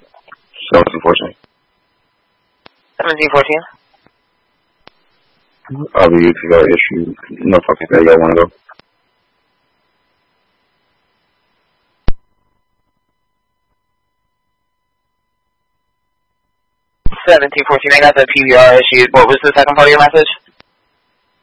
1714. 1714. I'll be UTR issue. No fucking thing. Y'all want to go? I got the PBR issued. What was the second part of your message?